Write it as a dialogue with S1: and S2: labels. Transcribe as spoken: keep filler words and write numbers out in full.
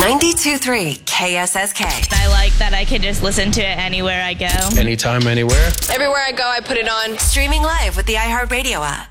S1: ninety-two point three K S S K.
S2: I like that I can just listen to it anywhere I go.
S3: Anytime, anywhere.
S4: Everywhere I go, I put it on.
S1: Streaming live with the iHeartRadio app.